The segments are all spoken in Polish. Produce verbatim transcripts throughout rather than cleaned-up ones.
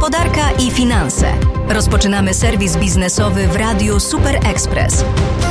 Gospodarka i finanse. Rozpoczynamy serwis biznesowy w Radiu Super Express.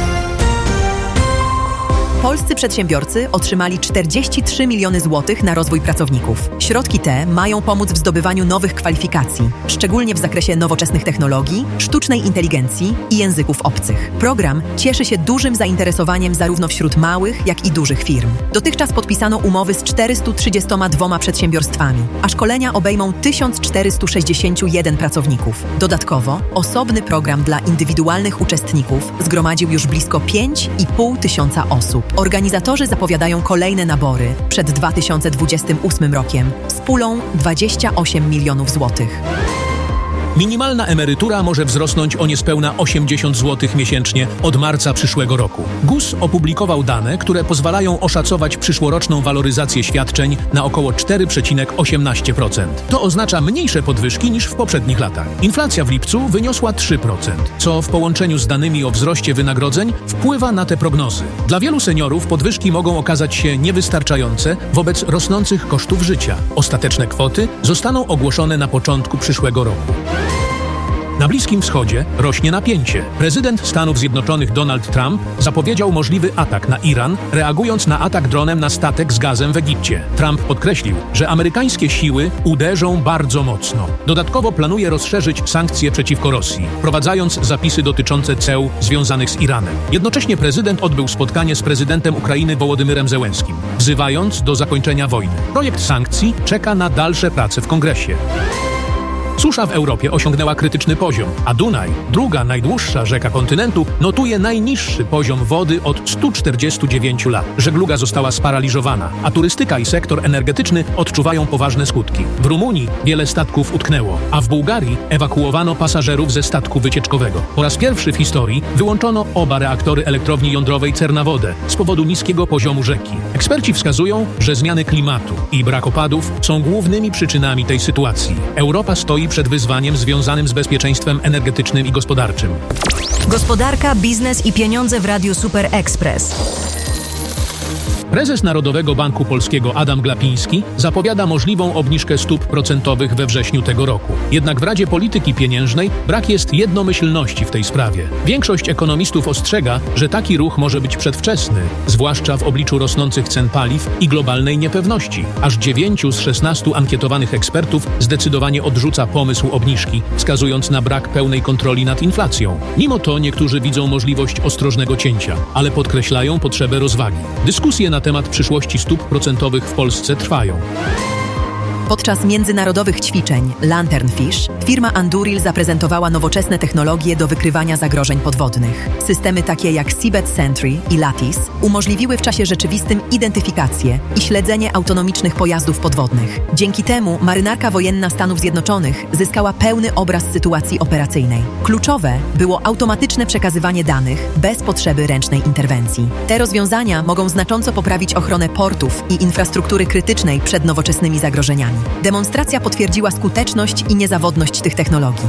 Polscy przedsiębiorcy otrzymali czterdzieści trzy miliony złotych na rozwój pracowników. Środki te mają pomóc w zdobywaniu nowych kwalifikacji, szczególnie w zakresie nowoczesnych technologii, sztucznej inteligencji i języków obcych. Program cieszy się dużym zainteresowaniem zarówno wśród małych, jak i dużych firm. Dotychczas podpisano umowy z czterystu trzydziestoma dwoma przedsiębiorstwami, a szkolenia obejmą tysiąc czterysta sześćdziesiąt jeden pracowników. Dodatkowo osobny program dla indywidualnych uczestników zgromadził już blisko pięć i pół tysiąca osób. Organizatorzy zapowiadają kolejne nabory przed dwa tysiące dwudziestym ósmym rokiem z pulą dwadzieścia osiem milionów złotych. Minimalna emerytura może wzrosnąć o niespełna osiemdziesiąt złotych miesięcznie od marca przyszłego roku. G U S opublikował dane, które pozwalają oszacować przyszłoroczną waloryzację świadczeń na około cztery przecinek osiemnaście procent. To oznacza mniejsze podwyżki niż w poprzednich latach. Inflacja w lipcu wyniosła trzy procent, co w połączeniu z danymi o wzroście wynagrodzeń wpływa na te prognozy. Dla wielu seniorów podwyżki mogą okazać się niewystarczające wobec rosnących kosztów życia. Ostateczne kwoty zostaną ogłoszone na początku przyszłego roku. Na Bliskim Wschodzie rośnie napięcie. Prezydent Stanów Zjednoczonych Donald Trump zapowiedział możliwy atak na Iran, reagując na atak dronem na statek z gazem w Egipcie. Trump podkreślił, że amerykańskie siły uderzą bardzo mocno. Dodatkowo planuje rozszerzyć sankcje przeciwko Rosji, wprowadzając zapisy dotyczące ceł związanych z Iranem. Jednocześnie prezydent odbył spotkanie z prezydentem Ukrainy Wołodymyrem Zełenskim, wzywając do zakończenia wojny. Projekt sankcji czeka na dalsze prace w Kongresie. Susza w Europie osiągnęła krytyczny poziom, a Dunaj, druga najdłuższa rzeka kontynentu, notuje najniższy poziom wody od stu czterdziestu dziewięciu lat. Żegluga została sparaliżowana, a turystyka i sektor energetyczny odczuwają poważne skutki. W Rumunii wiele statków utknęło, a w Bułgarii ewakuowano pasażerów ze statku wycieczkowego. Po raz pierwszy w historii wyłączono oba reaktory elektrowni jądrowej Cernavodă z powodu niskiego poziomu rzeki. Eksperci wskazują, że zmiany klimatu i brak opadów są głównymi przyczynami tej sytuacji. Europa stoi przed wyzwaniem związanym z bezpieczeństwem energetycznym i gospodarczym. Gospodarka, biznes i pieniądze w Radiu Super Express. Prezes Narodowego Banku Polskiego Adam Glapiński zapowiada możliwą obniżkę stóp procentowych we wrześniu tego roku. Jednak w Radzie Polityki Pieniężnej brak jest jednomyślności w tej sprawie. Większość ekonomistów ostrzega, że taki ruch może być przedwczesny, zwłaszcza w obliczu rosnących cen paliw i globalnej niepewności. Aż dziewięciu z szesnastu ankietowanych ekspertów zdecydowanie odrzuca pomysł obniżki, wskazując na brak pełnej kontroli nad inflacją. Mimo to niektórzy widzą możliwość ostrożnego cięcia, ale podkreślają potrzebę rozwagi. Dyskusje na temat przyszłości stóp procentowych w Polsce trwają. Podczas międzynarodowych ćwiczeń Lanternfish firma Anduril zaprezentowała nowoczesne technologie do wykrywania zagrożeń podwodnych. Systemy takie jak Seabed Sentry i Lattice umożliwiły w czasie rzeczywistym identyfikację i śledzenie autonomicznych pojazdów podwodnych. Dzięki temu marynarka wojenna Stanów Zjednoczonych zyskała pełny obraz sytuacji operacyjnej. Kluczowe było automatyczne przekazywanie danych bez potrzeby ręcznej interwencji. Te rozwiązania mogą znacząco poprawić ochronę portów i infrastruktury krytycznej przed nowoczesnymi zagrożeniami. Demonstracja potwierdziła skuteczność i niezawodność tych technologii.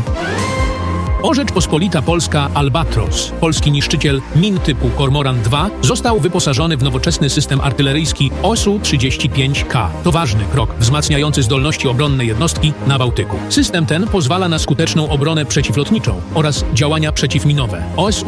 O Rzeczpospolita Polska Albatros, polski niszczyciel min typu Kormoran dwa, został wyposażony w nowoczesny system artyleryjski O S U trzydzieści pięć K. To ważny krok wzmacniający zdolności obronne jednostki na Bałtyku. System ten pozwala na skuteczną obronę przeciwlotniczą oraz działania przeciwminowe. O S U